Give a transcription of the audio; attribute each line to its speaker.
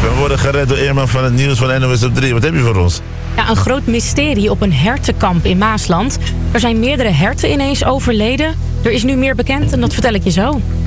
Speaker 1: We worden gered door Irma van het nieuws van NOS op 3. Wat heb je voor ons?
Speaker 2: Ja, een groot mysterie op een hertenkamp in Maasland. Er zijn meerdere herten ineens overleden. Er is nu meer bekend en dat vertel ik je zo.